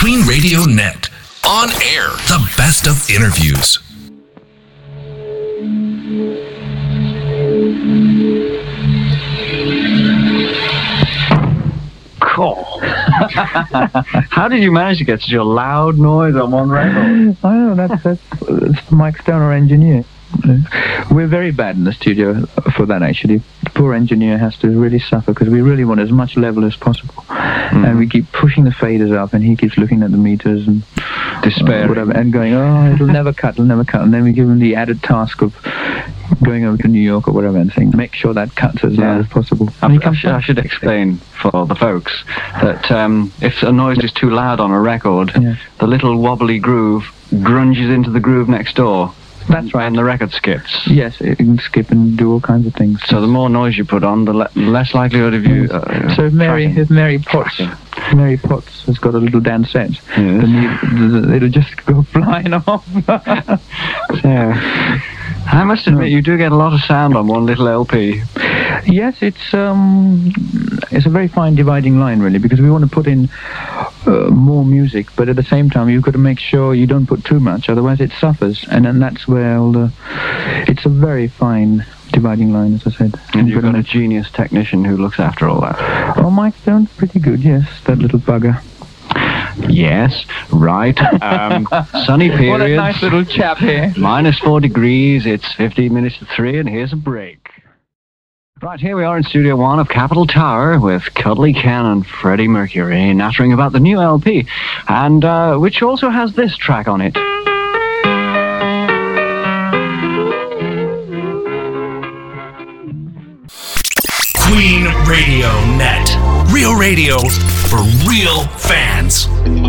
Queen Radio Net. On air, the best of interviews. Cool. How did you manage to get such a loud noise on one record? I don't know, that's Mike Stone, our engineer. We're very bad in the studio for that, actually. The poor engineer has to really suffer because we really want as much level as possible. And we keep pushing the faders up, and he keeps looking at the meters and despair, whatever, and going, oh, it'll never cut. And then we give him the added task of going over to New York or whatever and saying, make sure that cuts as loud as possible. I should explain for the folks that if a noise is too loud on a record, the little wobbly groove grunges into the groove next door. That's right. And the record skips. Yes, it can skip and do all kinds of things. So the more noise you put on, the less likelihood of you... so if Mary Potts has got a little dancette, then it'll just go flying off. So, I must admit, you do get a lot of sound on one little LP. Yes, it's a very fine dividing line, really, because we want to put in more music, but at the same time you've got to make sure you don't put too much, otherwise it suffers, and then that's where it's a very fine dividing line, as I said. And you've got a genius technician who looks after all that. Oh, Mike Stone's pretty good, yes, that little bugger. Yes, right. Sunny periods. What a nice little chap here. -4 degrees, it's 15 minutes to 3, and here's a break. Right, here we are in Studio 1 of Capitol Tower with Cuddly Ken and Freddie Mercury nattering about the new LP, and which also has this track on it. Queen Radio Net. Real radio for real fans.